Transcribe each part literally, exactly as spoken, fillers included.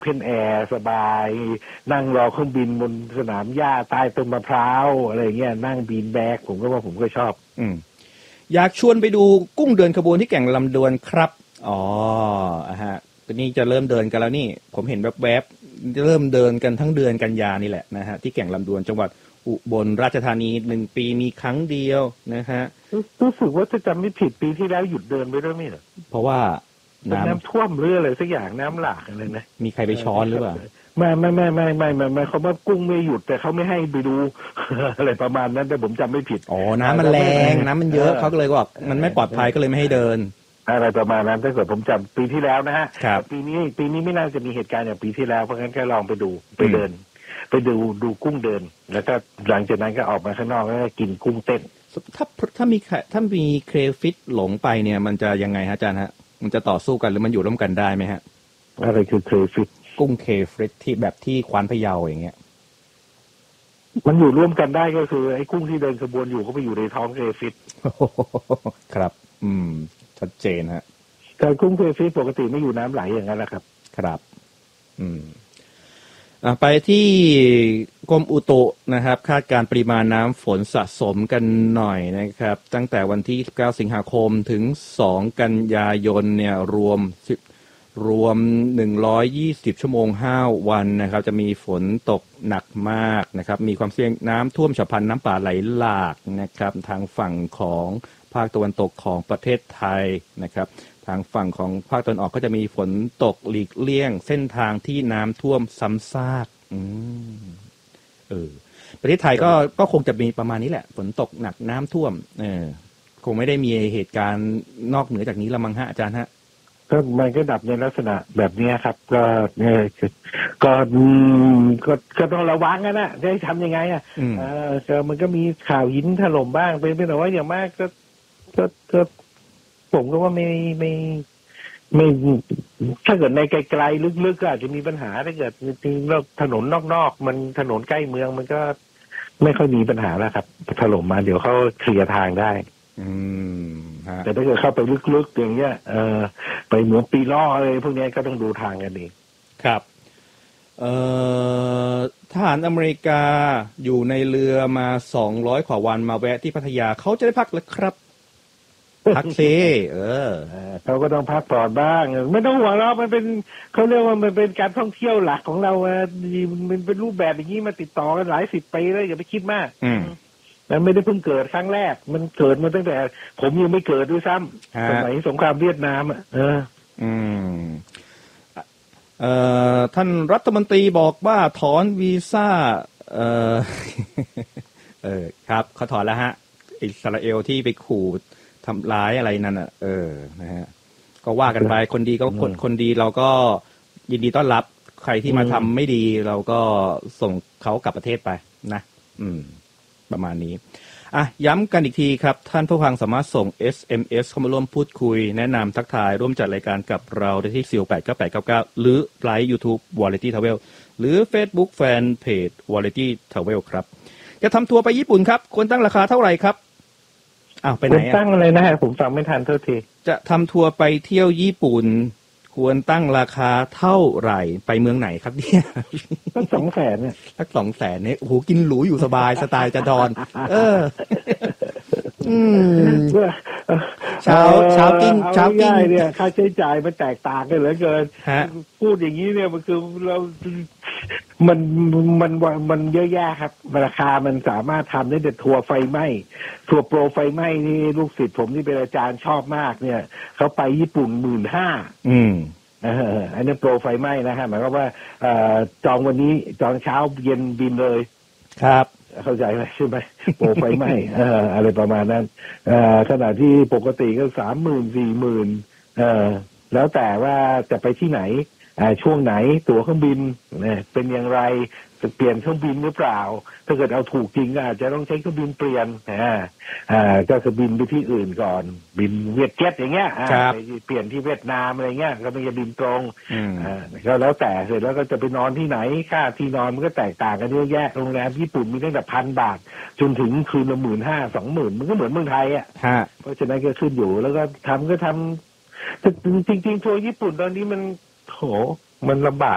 เพนแอร์สบายนั่งรอเครื่องบินบนสนามหญ้าใต้ต้นมะพร้าวอะไรเงี้ยนั่งบีนแบกผมก็ว่าผมก็ชอบอืมอยากชวนไปดูกุ้งเดินขบวนที่แก่งลำดวนครับอ๋ออ่ะฮะนี่จะเริ่มเดินกันแล้วนี่ผมเห็นแวบๆเริ่มเดินกันทั้งเดือนกันยานี่แหละนะฮะที่แก่งลำดวนจังหวัดอุบลราชธานีหนึ่งปีมีครั้งเดียวนะฮะรู้สึกว่าจะจำไม่ผิดปีที่แล้วหยุดเดินไปด้วยมั้ยเหรอเพราะว่าน้ำน้ำท่วมหรืออะไรสักอย่างน้ำหลากอะไรนะมีใครไปช้อนหรือเปล่าไม่ไม่ไม่ไม่ไม่ไม่ไม่เขาว่ากุ้งไม่หยุดแต่เขาไม่ให้ไปดูอะไรประมาณนั้นแต่ผมจำไม่ผิดอ๋อน้ำมันแรงน้ำมันเยอะเขาก็เลยบอกมันไม่ปลอดภัยก็เลยไม่ให้เดินอะไรประมาณนั้นถ้าเกิดผมจำปีที่แล้วนะฮะปีนี้ปีนี้ไม่น่าจะมีเหตุการณ์อย่างปีที่แล้วเพราะงั้นก็ลองไปดูไปเดินไปดูดูกุ้งเดินแล้วก็หลังจากนั้นก็ออกมาข้างนอกแล้วก็กินกุ้งเต้นถ้าถ้ามีถ้ามีเครฟิชหลงไปเนี่ยมันจะยังไงฮะอาจารย์ฮะมันจะต่อสู้กันหรือมันอยู่ร่วมกันได้ไหมฮะอะไรคือเครฟิชกุ้งเคฟริชที่แบบที่ควานพะเยาอย่างเงี้ยมันอยู่ร่วมกันได้ก็คือไอ้กุ้งที่เดินขบวนอยู่ก็ไปอยู่ในท้องเครฟิชครับอืมชัดเจนฮะแต่กุ้งเครฟิชปกติไม่อยู่น้ำไหลอย่างนั้นแหละครับครับอืมไปที่กรมอุตุนะครับคาดการปริมาณน้ำฝนสะสมกันหน่อยนะครับตั้งแต่วันที่ยี่สิบเก้าสิงหาคมถึงสองกันยายนเนี่ยรวมรวมหนึ่งร้อยยี่สิบชั่วโมงห้าวันนะครับจะมีฝนตกหนักมากนะครับมีความเสี่ยงน้ำท่วมฉับพลันน้ำป่าไหลหลากนะครับทางฝั่งของภาคตะวันตกของประเทศไทยนะครับทางฝั่งของภาคตะวันออกก็จะมีฝนตกหลีกเลี่ยงเส้นทางที่น้ำท่วมซ้ำซากอืมเออประเทศไทยก็ก็คงจะมีประมาณนี้แหละฝนตกหนักน้ำท่วมเออคงไม่ได้มีเหตุการณ์นอกเหนือจากนี้ละมั้งฮะอาจารย์ฮะก็มันก็ดับในลักษณะแบบนี้ครับก็เนี่ยก็ก็ก็ต้องระวังกันนะจะให้ทำยังไงอ่ะเออก็มันก็มีข่าวหินถล่มบ้างเป็นเป็นแต่ว่าอย่างมากก็ก็ก็ผมก็ว่าไม่ไม่ไม่ถ้าเกิดในไกลๆลึกๆก็อาจจะมีปัญหาถ้าเกิดจริงๆแล้วถนนนอกๆมันถนนใกล้เมืองมันก็ไม่ค่อยมีปัญหาแล้วครับถล่มมาเดี๋ยวเขาเคลียร์ทางได้อืมฮะแต่ถ้าเกิดเข้าไปลึกๆอย่างเงี้ยเออไปเหมือนปีล้ออะไรพวกนี้ก็ต้องดูทางกันเองครับเอ่อทหารอเมริกาอยู่ในเรือมาสองร้อยกว่าวันมาแวะที่พัทยาเขาจะได้พักแล้วครับพักเซเออเขาก็ต้องพักผ่อนบ้างไม่ต้องห่วงเรามันเป็นเขาเรียกว่ามันเป็นการท่องเที่ยวหลักของเรามันเป็นรูปแบบอย่างนี้มาติดต่อกันหลายสิบปีแล้วอย่าไปคิดมากมันไม่ได้เพิ่งเกิดครั้งแรกมันเกิดมาตั้งแต่ผมยังไม่เกิดด้วยซ้ำสมัยสงครามเวียดนามอ่ะเอออืมเอ่อท่านรัฐมนตรีบอกว่าถอนวีซ่าเอ่อเออครับเขาถอนแล้วฮะอิสราเอลที่ไปขู่ทำร้ายอะไรนั่นอ่ะเออนะฮะก็ว่ากันไปคนดีก็คนคนดีเราก็ยินดีต้อนรับใครที่มาทำไม่ดีเราก็ส่งเขากลับประเทศไปนะอืมประมาณนี้อ่ะย้ำกันอีกทีครับท่านผู้ฟังสามารถส่ง เอส เอ็ม เอส เข้ามาร่วมพูดคุยแนะนำทักทายร่วมจัดรายการกับเราได้ที่ สี่ หก แปด เก้า แปด เก้า เก้า หรือไลฟ์ YouTube Variety Travel หรือ Facebook Fanpage Variety Travel ครับจะทำทัวร์ไปญี่ปุ่นครับควรตั้งราคาเท่าไหร่ครับอ้าวไปไหนอ่ะตั้งอะไรนะฮะผมฟังไม่ทันโทษทีจะทำทัวร์ไปเที่ยวญี่ปุ่นควรตั้งราคาเท่าไหร่ไปเมืองไหนครับเนี่ยสักสองแสนเนี่ยสักสองแสนเนี่ยโอ้โหกินหรูอยู่สบายสไตล์จดอนเอออืมเช้าเช้ากินเช้ากินเนี่ยค่าใช้จ่ายมันแตกต่างกันเหลือเกินพูดอย่างนี้เนี่ยมันคือเรามันมันมันเยอะแยะครับราคามันสามารถทำได้แต่ทัวร์ไฟไหม้ทัวร์โปรไฟไหม้นี่ลูกศิษย์ผมที่เป็นอาจารย์ชอบมากเนี่ยเขาไปญี่ปุ่นหมื่นห้าอืมเอออันนี้โปรไฟไหม้นะฮะหมายความว่าจองวันนี้จองเช้าเย็นบินเลยครับเข้าใจไหมใช่ไหมโปรไฟไหม้เอออะไรประมาณนั้นเออขณะที่ปกติก็สามหมื่นสี่หมื่นเออแล้วแต่ว่าจะไปที่ไหนช่วงไหนตั๋วเครื่องบินเนี่ยเป็นอย่างไรจะเปลี่ยนเครื่องบินหรือเปล่าถ้าเกิดเอาถูกจริงก็อาจจะต้องใช้เครื่องบินเปลี่ยนอ่าอ่าก็คือบินไปที่อื่นก่อนบินเวียดเจ็ตอย่างเงี้ยไปเปลี่ยนที่เวียดนามอะไรเงี้ยก็ไม่จะบินตรงอ่าก็แล้วแต่เสร็จแล้วก็จะไปนอนที่ไหนค่าที่นอนมันก็แตกต่างกันเยอะแยะโรงแรมญี่ปุ่นมีตั้งแต่พันบาทจนถึงคืนละหมื่นห้าสองหมื่นมันก็เหมือนเมืองไทยอ่ะเพราะฉะนั้นก็ขึ้นอยู่แล้วก็ทำก็ทำจริงๆทัวร์ญี่ปุ่นตอนนี้มันโหมันลำบากอ่ะ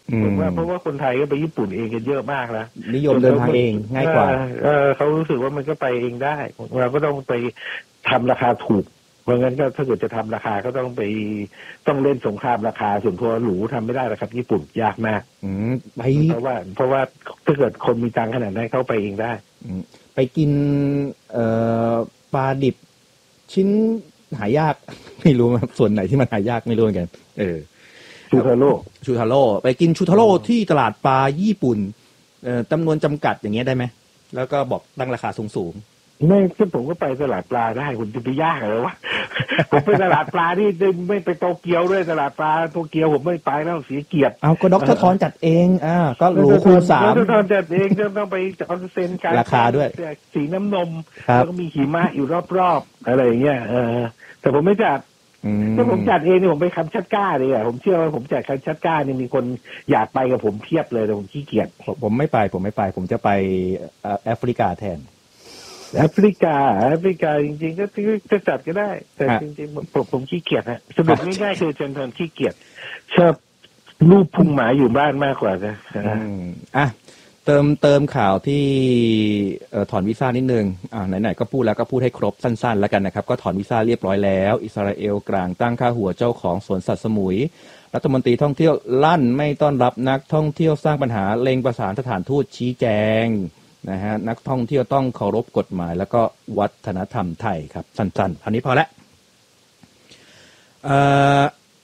ผมว่าเพราะว่าคนไทยก็ไปญี่ปุ่นเองกันเยอะมากแล้วนิยมเดินทางเองง่ายกว่าเออเขารู้สึกว่ามันก็ไปเองได้เราก็ต้องไปทำราคาถูกเพราะงั้นก็ถ้าเกิดจะทำราคาก็ต้องไปต้องเล่นสงครามราคาส่วนตัวหรูทำไม่ได้หรอกครับญี่ปุ่นยากมากไปเพราะว่าเพราะว่าถ้าเกิดคนมีตังค์ขนาดนั้นเข้าไปเองได้ไปกินเอ่อปลาดิบชิ้นหายากไม่รู้ส่วนไหนที่มันหายากไม่รู้เหมือนกันเออชูทาโร่ชูทาโร่ไปกินชูทาโร่ที่ตลาดปลาญี่ปุ่นเอ่อจำนวนจำกัดอย่างเงี้ยได้ไหมแล้วก็บอกตั้งราคาสูงๆไม่ก็ผมก็ไปตลาดปลาได้คุณจะไปยากเหรอวะ ผมไปตลาดปลาที่ไม่ไปโตเกียวด้วยตลาดปลาโตเกียวผมไม่ไปแล้วเสียเกียรติเอาก็ดร.ทอนจัดเองอ่าก็หรูคูณสามดร.ทอนจัดเองจะต้องไปออนเซ็นกันราคาด้วยสีน้ำนมแล้วก็มีหิมะอยู่รอบๆอะไรอย่างเงี้ยเออแต่ผมไม่จัดถ้าผมจัดเองนี่ผมไปคัมชัตก้าเลยอ่ะผมเชื่อว่าผมจัดคัมชัตก้านี่มีคนอยากไปกับผมเพียบเลยแต่ผมขี้เกียจผมไม่ไปผมไม่ไปผมจะไปแอฟริกาแทนแอฟริกาแอฟริกาจริงๆก็จะจัดก็ได้แต่จริงๆผมผมขี้เกียจฮะสรุปง่ายๆคือเจนทอนขี้เกียจชอบรูปพุงหมาอยู่บ้านมากกว่านะอ่ะเติมเติมข่าวที่ถอนวีซ่านิดนึงอ่าไหนๆก็พูดแล้วก็พูดให้ครบสั้นๆแล้วกันนะครับก็ถอนวีซ่าเรียบร้อยแล้วอิสราเอลกลางตั้งค่าหัวเจ้าของสวนสัตว์สมุยรัฐมนตรีท่องเที่ยวลั่นไม่ต้อนรับนักท่องเที่ยวสร้างปัญหาเล็งประสานสถานทูตชี้แจงนะฮะนักท่องเที่ยวต้องเคารพกฎหมายแล้วก็วัฒนธรรมไทยครับสั้นๆอันนี้พอแล้วเอ่อ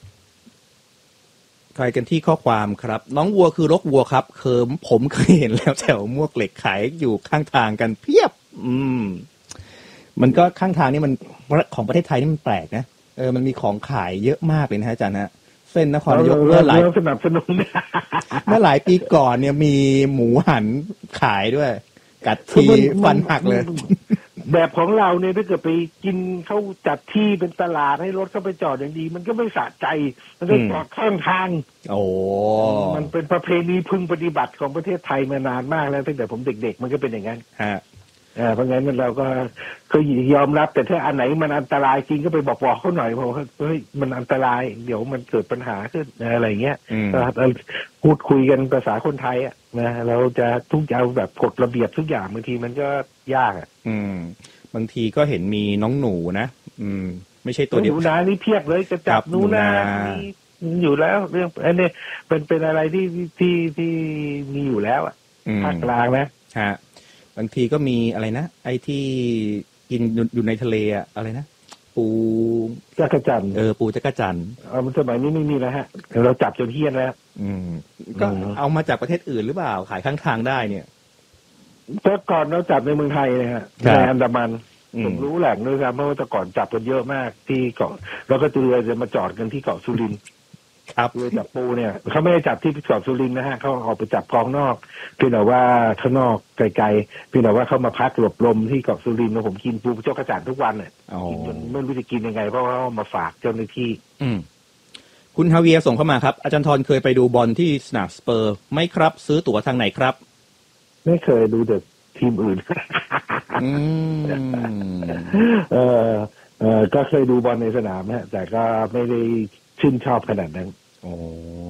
ใครกันที่ข้อความครับน้องวัวคือรกวัวครับเคิมผมเคยเห็นแล้วแถวมวกเหล็กขายอยู่ข้างทางกันเพียบอืมมันก็ข้างทางนี่มันของประเทศไทยนี่มันแปลกนะเออมันมีของขายเยอะมากเลยนะฮะอาจารย์ฮะเส้นนครนายกเมื่อหลายสนับสนุนเมื่อหลายปีก่อนเนี่ยมีหมูหันขายด้วยกัดทีฟันหักเลยแบบของเราเนี่ยถ้าเกิดไปกินเขาจัดที่เป็นตลาดให้รถเข้าไปจอดอย่างดีมันก็ไม่สะใจมันก็จอดข้างทางโอ้มันเป็นประเพณีพึงปฏิบัติของประเทศไทยมานานมากแล้วตั้งแต่ผมเด็กๆมันก็เป็นอย่างนั้นฮะเพราะงั้นเราก็ก็ยอมรับแต่ถ้าอันไหนมันอันตรายจริงก็ไปบอกบอกเขาหน่อยเพราะว่าเฮ้ยมันอันตรายเดี๋ยวมันเกิดปัญหาขึ้นอะไรเงี้ยพูดคุยกันภาษาคนไทยอ่ะนะเราจะทุกอย่างแบบกฎระเบียบทุกอย่างบางทีมันก็ยากอ่ะอืมบางทีก็เห็นมีน้องหนูนะอืมไม่ใช่ตัวเดียวหนูนานี่เพียบเลยจะจับหนูนาอยู่แล้วเรื่องอันนี้เป็นเป็นอะไรที่ที่ที่มีอยู่แล้วอ่ะภาคกลางนะฮะบางทีก็มีอะไรนะไอ้ที่กินอยู่ในทะเลอะอะไรนะปูจักรจั่นเออปูจักรจั่นเอาสมัยนี้ไม่มีแล้วฮะเราจับจนเฮี้ยนแล้วอืมก็เอามาจากประเทศอื่นหรือเปล่าขายข้างทางได้เนี่ยแต่ก่อนเราจับในเมืองไทยนะฮะในอันดามันผมรู้แหล่งด้วยครับเพราะว่าแต่ก่อนจับกันเยอะมากที่เกาะแล้วก็เรือจะมาจอดกันที่เกาะสุรินทร์ครับเรือจับปูเนี่ยเขาไม่ได้จับที่เกาะสุรินทร์นะฮะเขาออกไปจับกองนอกเพียงแต่ว่าข้างนอกไกลๆเพียงแต่ว่าเขามาพักหลบลมที่เกาะสุรินทร์แล้วผมกินปูเจ้ากระจาดทุกวันเนี่ยกินจนไม่รู้จะกินยังไงเพราะว่ามาฝากเจ้าหน้าที่อืมคุณฮาเวียส่งเข้ามาครับอาจารย์ทรเคยไปดูบอลที่สนามสเปอร์ไหมครับซื้อตั๋วทางไหนครับไม่เคยดูแต่ทีมอื่นอืมเออเออก็เคยดูบอลในสนามนะแต่ก็ไม่ได้ชื่นชอบขนาดนั้นโอ้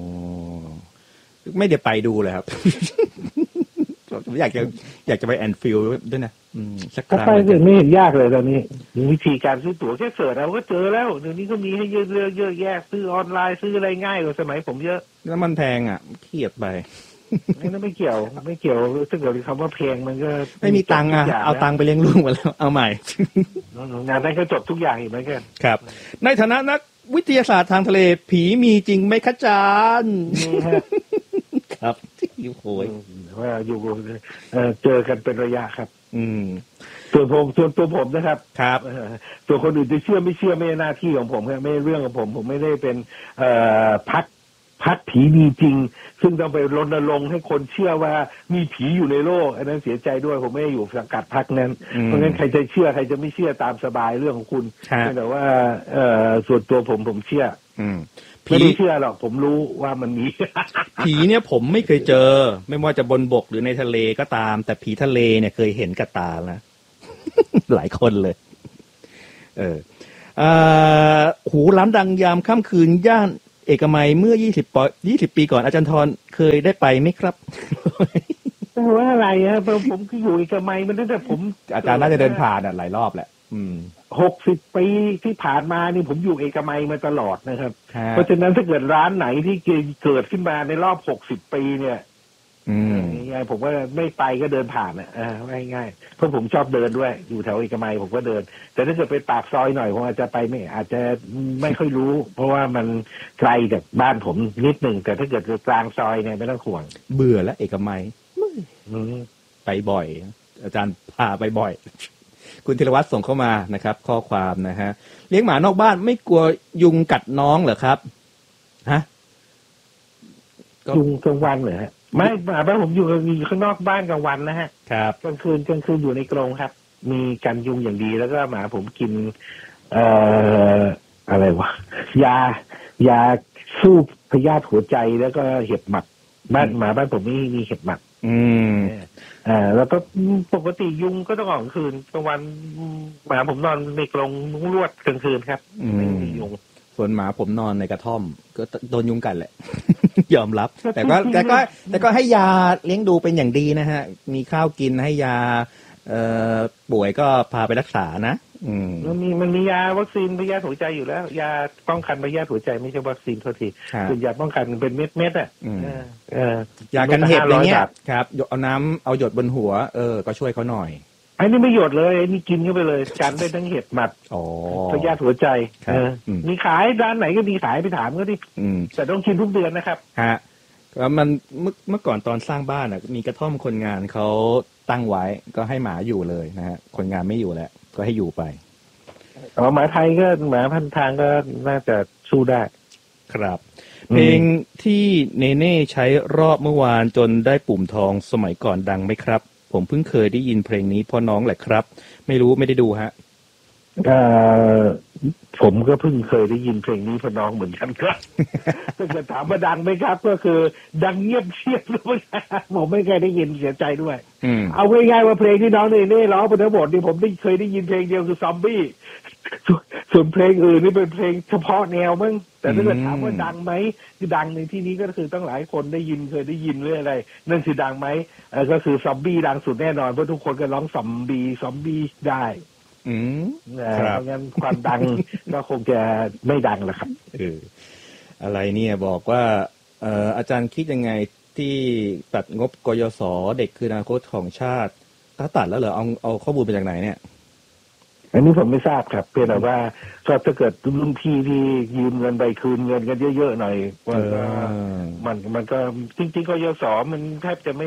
ไม่ได้ไปดูเลยครับผมอยากจะอยากจะไปแอนฟิลด์ด้วยนะสักครั้งไปไม่เห็นยากเลยตอนนี้วิธีการซื้อตั๋วแค่เสิร์ชเราก็เจอแล้วเดี๋ยวนี้ก็มีให้เยอะเยอะแยะซื้อออนไลน์ซื้ออะไรง่ายกว่าสมัยผมเยอะแล้วมันแพงอ่ะเครียดไปนั่นไม่เกี่ยวไม่เกี่ยวถ้าเกิดคำว่าแพงมันก็ไม่มีตังค์อ่ะเอาตังค์ไปเลี้ยงลูกมาแล้วเอาใหม่งานนั้นก็จบทุกอย่างอีกเหมือนกันครับในฐานะนักวิทยาศาสตร์ทางทะเลผีมีจริงไหมคะอาจารย์ครับอยู่โหยว่าอยู่เจอกันเป็นระยะครับอืมส่วนผมส่วนตัวผมนะครับครับตัวคนอื่นจะเชื่อไม่เชื่อไม่ใช่หน้าที่ของผมครับไม่เรื่องของผมผมไม่ได้เป็นพักพักผีมีจริงซึ่งต้องไปรณรงค์ให้คนเชื่อว่ามีผีอยู่ในโลกอันนั้นเสียใจด้วยผมไม่ได้อยู่สังกัดพรรคนั้นเพราะงั้นใครจะเชื่อใครจะไม่เชื่อตามสบายเรื่องของคุณแต่ว่าส่วนตัวผมผมเชื่อไม่ได้เชื่อหรอกผมรู้ว่ามันมีผีเนี่ยผมไม่เคยเจอไม่ว่าจะบนบกหรือในทะเลก็ตามแต่ผีทะเลเนี่ยเคยเห็นกับตานะ หลายคนเลยเอออ่าหูร้านดังยามค่ำคืนย่านเอกมัยเมื่อยี่สิบปียี่สิบปีก่อนอาจารย์ธรเคยได้ไปไหมครับว่าอะไรฮะผมคืออยู่เอกมัยมันตั้งแต่ผมอาจารย์น่าจะเดินผ่านอ่ะหลายรอบแหละอืมหกสิบปีที่ผ่านมานี่ผมอยู่เอกมัยมาตลอดนะครับเพราะฉะนั้นถ้าเกิดร้านไหนที่เกิดขึ้นมาในรอบหกสิบปีเนี่ยอืมง่ายผมว่าไม่ไปก็เดินผ่านอ่ะอ่าง่ายๆเพราะผมชอบเดินด้วยอยู่แถวเอกมัยผมก็เดินแต่ถ้าเกิดไปปากซอยหน่อยผมอาจจะไปไม่อาจจะไม่ค่อยรู้ เพราะว่ามันไกลจากบ้านผมนิดหนึ่งแต่ถ้าเกิดกลางซอยเนี่ยไม่ต้องห่วงเบื่อแล้วเอกมัยไปบ่อยอาจารย์พาไปบ่อยคุณธีรวัฒน์ส่งเข้ามานะครับข้อความนะฮะเลี้ยงหมานอกบ้านไม่กลัวยุงกัดน้องเหรอครับฮะยุงกลางวันเหรอฮะไม่หมาบ้านผมอยู่ข้างนอกบ้านกลางวันนะฮะครับกลางคืนกลางคืนอยู่ในกรงครับมีกันยุงอย่างดีแล้วก็หมาผมกินเอ่ออะไรวะยายาสู้พยาธิหัวใจแล้วก็เห็บหมัดบ้านหมาบ้านผมมีมีเห็บหมัดอืมอ่าแล้วก็ปกติยุงก็ต้องออกกลางคืนกลางวันหมาผมนอนในกรงมุ้งลวดกลางคืนครับไม่มียุงส่วนหมาผมนอนในกระท่อมก็โดนยุงกัดแหละ ยอมรับแต่ก็แต่ก็แต่ก็ให้ยาเลี้ยงดูเป็นอย่างดีนะฮะมีข้าวกินให้ยาเอ่อป่วยก็พาไปรักษานะอืมมันมีมันมียาวัคซีนพยาธิหัวใจอยู่แล้วยาป้องกันพยาธิหัวใจไม่ใช่วัคซีนโทษทีคือยาป้องกันเป็นเม็ดเม็ดอ่ะเออยากันเห็บอะไรเงี้ยครับเอาน้ำเอาหยดบนหัวเออก็ช่วยเขาหน่อยไอ้นี่ไม่หยดเลยไอ้นี่กินเข้าไปเลยกันได้ทั้งเห็บหมัดพยาธิหัวใจมีขายร้านไหนก็มีขายไปถามก็ดิแต่ต้องกินทุกเดือนนะครับฮะแล้วมันเมื่อเมื่อก่อนตอนสร้างบ้านอ่ะมีกระท่อมคนงานเขาตั้งไว้ก็ให้หมาอยู่เลยนะฮะคนงานไม่อยู่แล้วก็ให้อยู่ไปอ๋อหมาไทยก็หมาพันทางก็น่าจะสู้ได้ครับเพลงที่เนเน่ใช้รอบเมื่อวานจนได้ปุ่มทองสมัยก่อนดังไหมครับผมเพิ่งเคยได้ยินเพลงนี้เพราะน้องแหละครับไม่รู้ไม่ได้ดูฮะเอ่อผมก็เพิ่งเคยได้ยินเพลงนี้เพราะน้องเหมือนกันครับถ้าเกิดถามว่าดังไหมครับก็คือดังเงียบเชียบเลยผมไม่เคยได้ยินเสียใจด้วยเอาง่ายๆว่าเพลงที่น้องเนเน่ร้องไปทั้งหมดนี่ผมได้เคยได้ยินเพลงเดียวคือซอมบี้ส่วนเพลงอื่นนี่เป็นเพลงเฉพาะแนวมั้งแต่ถ้าเกิดถามว่าดังไหมคือดังในที่นี้ก็คือตั้งหลายคนได้ยินเคยได้ยินเรื่องอะไรนั่นคือดังไหมเออก็คือซอมบี้ดังสุดแน่นอนเพราะทุกคนก็ร้องซอมบี้ซอมบี้ได้อืมเพราะงั้นความดังก็คงจะไม่ดังแหละครับเอออะไรเนี่ยบอกว่าเอ่ออาจารย์คิดยังไงที่ตัดงบกยศเด็กคืออนาคตของชาติถ้าตัดแล้วเหรอเอาเอาข้อมูลมาจากไหนเนี่ยอันนี้ผมไม่ทราบครับเพียงแต่ว่าก็ถ้าเกิดรุ่นพี่ที่ยืมเงินไปคืนเงินกันเยอะๆหน่อยมันก็มันมันก็จริงๆกยศมันแทบจะไม่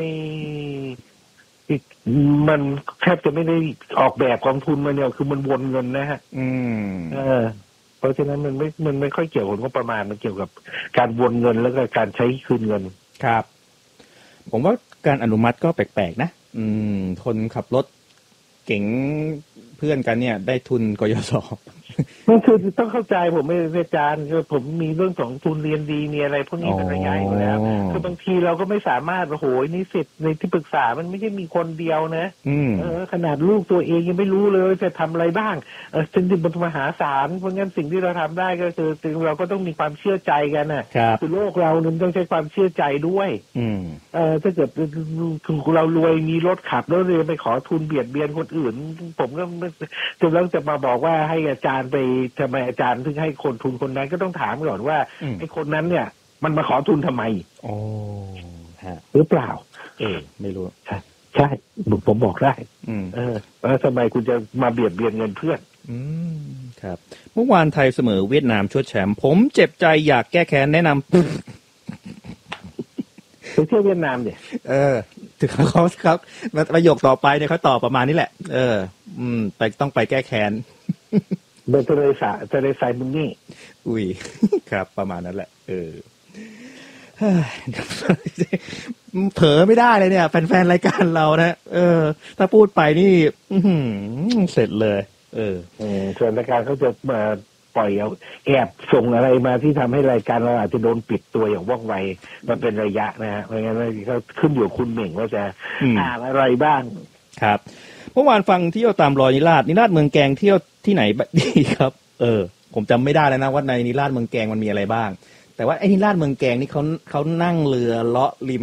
มันแทบจะไม่ได้ออกแบบกองทุนมาเนี่ยคือมันวนเงินนะฮะอืมเออเพราะฉะนั้นมันไม่มันไม่ค่อยเกี่ยวกับงบประมาณมันเกี่ยวกับการวนเงินแล้วก็การใช้คืนเงินครับผมว่าการอนุมัติก็แปลกๆนะอืมคนขับรถเก๋งเพื่อนกันเนี่ยได้ทุนกยศมันคือต้องเข้าใจผมไม่อาจารย์คือผมมีเรื่องของทุนเรียนดีมีอะไรพวกนี้เป็นระยะอยู่แล้วคือบางทีเราก็ไม่สามารถโอ้โหนิสิตในที่ปรึกษามันไม่ใช่มีคนเดียวนะเออขนาดลูกตัวเองยังไม่รู้เลยจะทำอะไรบ้างเออจริงๆมันมหาศาลเพราะงั้นสิ่งที่เราทำได้ก็คือเราก็ต้องมีความเชื่อใจกันน่ะคือโลกเราเนี่ยต้องใช้ความเชื่อใจด้วยเออถ้าเกิดคือเรารวยมีรถขับแล้วเลยไปขอทุนเบียดเบียนคนอื่นผมก็จะแล้วจะมาบอกว่าให้อาจารย์ไปทำไมอาจารย์ถึงให้คนทุนคนนั้นก็ต้องถามก่อนว่าไอ้คนนั้นเนี่ยมันมาขอทุนทำไมอ๋อฮะหรือเปล่าเออไม่รู้ใช่ใช่ผมบอกได้เออแล้วทำไมคุณจะมาเบียดเบียนเงินเพื่อนอืมครับเมื่อวานไทยเสมอเวียดนามชวดแชมป์ผมเจ็บใจอยากแก้แค้นแนะนำไปเที่ยวเวียดนามเนี่ยเออถึงเขาครับประโยคต่อไปเนี่ยเขาตอบประมาณนี้แหละเอออืมไปต้องไปแก้แค้นเบอร์ทะเลสาทะเลทรายมุนนี่อุ้ยครับประมาณนั้นแหละเออเผลอไม่ได้เลยเนี่ยแฟนๆรายการเรานะเออถ้าพูดไปนี่เสร็จเลยเออส่วนรายการเขาจะมาปล่อยเอาแอบส่งอะไรมาที่ทำให้รายการเราอาจจะโดนปิดตัวอย่างว่องไวมันเป็นระยะนะฮะเพราะงั้นก็ขึ้นอยู่คุณเหม่งว่าจะอ่านอะไรบ้างครับเมื่อวานฟังเที่ยวตามรอยนิราศนิราศเมืองแกงเที่ยวที่ไหนดีครับเออผมจำไม่ได้แล้วนะว่าในนิราศเมืองแกงมันมีอะไรบ้างแต่ว่าไอ้ที่ลาดเมืองแกงนี่เขาเขานั่งเรือเลาะริม